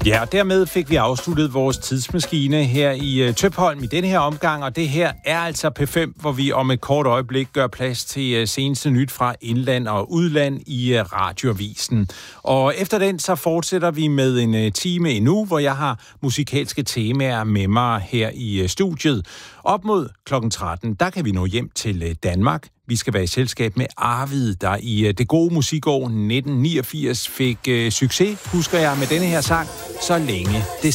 Ja, og dermed fik vi afsluttet vores tidsmaskine her i Tøpholm i denne her omgang, og det her er altså P5, hvor vi om et kort øjeblik gør plads til seneste nyt fra indland og udland i radioavisen. Og efter den så fortsætter vi med en time endnu, hvor jeg har musikalske temaer med mig her i studiet. Op mod klokken 13, der kan vi nå hjem til Danmark. Vi skal være i selskab med Arvid, der i det gode musikår 1989 fik succes, husker jeg, med denne her sang, Så længe det